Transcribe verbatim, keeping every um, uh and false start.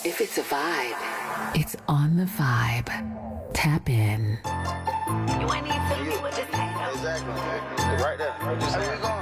If it's a vibe, it's on the vibe. Tap in. You ain't even tell me what to say. Exactly. Right there. Right there.